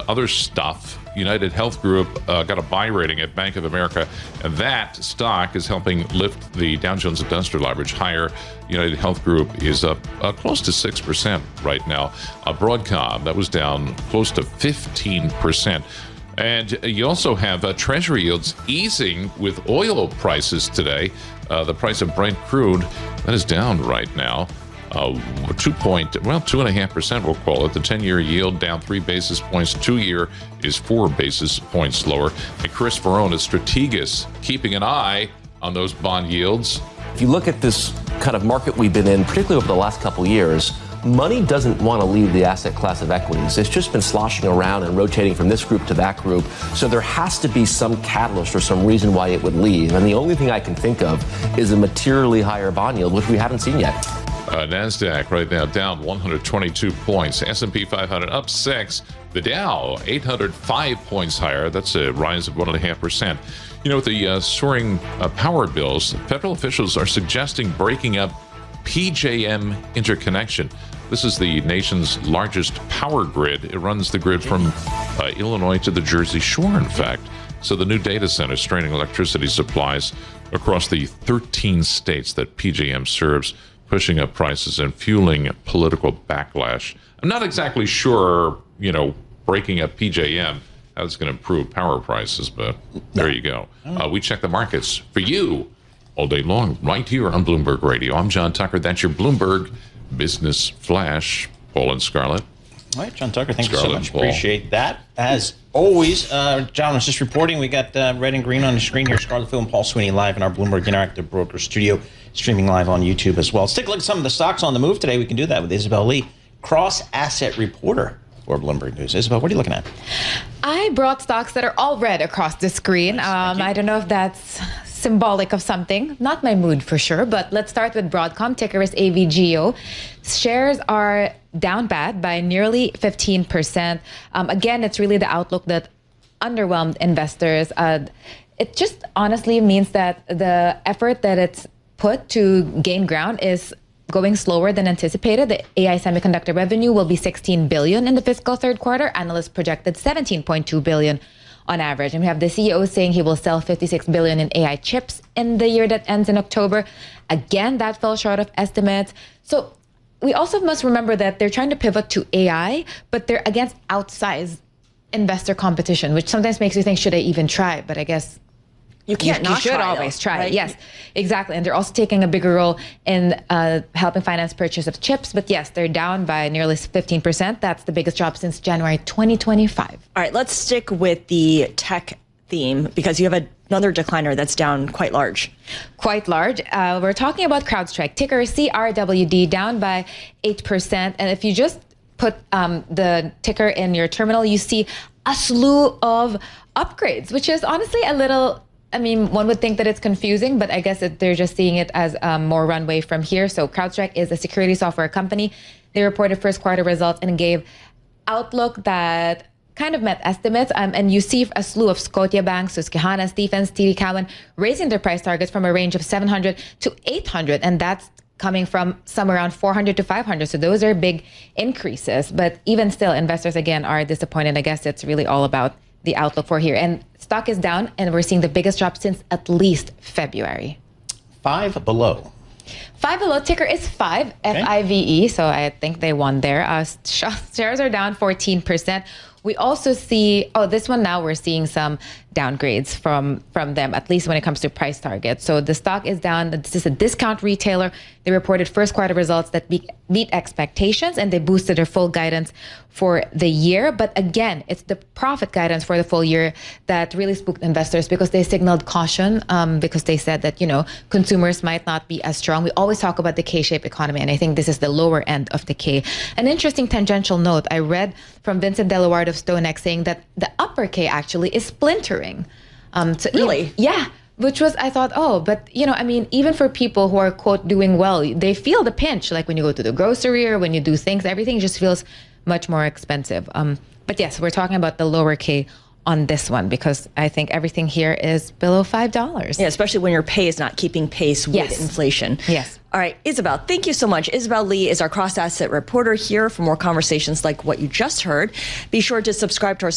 other stuff. United Health Group got a buy rating at Bank of America, and that stock is helping lift the Dow Jones Industrial Average higher. United Health Group is up close to 6% right now. Broadcom, that was down close to 15%. And you also have Treasury yields easing with oil prices today. The price of Brent crude, that is down right now. 2.5%, we'll call it. The 10-year yield down 3 basis points. 2-year is 4 basis points lower. And Chris Verone at Strategas keeping an eye on those bond yields. If you look at this kind of market we've been in, particularly over the last couple of years, money doesn't want to leave the asset class of equities. It's just been sloshing around and rotating from this group to that group. So there has to be some catalyst or some reason why it would leave. And the only thing I can think of is a materially higher bond yield, which we haven't seen yet. NASDAQ right now down 122 points. S&P 500 up 6. The Dow 805 points higher. That's a rise of 1.5%. You know, with the soaring power bills, federal officials are suggesting breaking up PJM interconnection. This is the nation's largest power grid. It runs the grid from Illinois to the Jersey Shore, in fact. So the new data center straining electricity supplies across the 13 states that PJM serves, pushing up prices and fueling political backlash. I'm not exactly sure, breaking up PJM, how it's going to improve power prices, but there you go. We check the markets for you all day long, right here on Bloomberg Radio. I'm John Tucker. That's your Bloomberg Business Flash. Paul and Scarlett. All right, John Tucker, thank you so much. Appreciate that. As always, John was just reporting. We got red and green on the screen here. Scarlett Phil and Paul Sweeney live in our Bloomberg Interactive Broker Studio, streaming live on YouTube as well. Let's take a look at some of the stocks on the move today. We can do that with Isabel Lee, cross-asset reporter for Bloomberg News. Isabel, what are you looking at? I brought stocks that are all red across the screen. Nice, I don't know if that's symbolic of something. Not my mood for sure, but let's start with Broadcom. Ticker is AVGO. Shares are down bad by nearly 15%. Again, it's really the outlook that underwhelmed investors. It just honestly means that the effort that it's put to gain ground is going slower than anticipated. The AI semiconductor revenue will be $16 billion in the fiscal third quarter. Analysts projected $17.2 billion on average. And we have the CEO saying he will sell $56 billion in AI chips in the year that ends in October. Again, that fell short of estimates. So we also must remember that they're trying to pivot to AI, but they're against outsized investor competition, which sometimes makes you think, should I even try? But I guess you can't not should try, always though, try. Right? Yes, exactly. And they're also taking a bigger role in helping finance purchase of chips. But yes, they're down by nearly 15%. That's the biggest drop since January 2025. All right, let's stick with the tech theme because you have another decliner that's down quite large. Quite large. We're talking about CrowdStrike. Ticker CRWD, down by 8%. And if you just put the ticker in your terminal, you see a slew of upgrades, which is honestly a little... one would think that it's confusing, but I guess they're just seeing it as more runway from here. So CrowdStrike is a security software company. They reported first quarter results and gave outlook that kind of met estimates. And you see a slew of Scotiabank, Susquehanna, Stephens, TD Cowen raising their price targets from a range of 700 to 800. And that's coming from somewhere around 400 to 500. So those are big increases. But even still, investors, again, are disappointed. I guess it's really all about the outlook for here. And stock is down, and we're seeing the biggest drop since at least February. Five below. Five below, ticker is 5, FIVE, so I think they won there. Shares are down 14%. We also see, this one now we're seeing some downgrades from them, at least when it comes to price targets. So the stock is down. This is a discount retailer. They reported first quarter results that beat expectations, and they boosted their full guidance for the year. But again, it's the profit guidance for the full year that really spooked investors because they signaled caution because they said that, consumers might not be as strong. We always talk about the K-shaped economy, and I think this is the lower end of the K. An interesting tangential note, I read from Vincent Delaware of StoneX saying that the upper K actually is splintering. So really? Yeah. Which was, I thought, but, even for people who are, quote, doing well, they feel the pinch. Like when you go to the grocery or when you do things, everything just feels much more expensive. But yes, we're talking about the lower K on this one because I think everything here is below $5. Yeah, especially when your pay is not keeping pace with inflation. Yes. All right, Isabel, thank you so much. Isabel Lee is our cross-asset reporter here for more conversations like what you just heard. Be sure to subscribe to our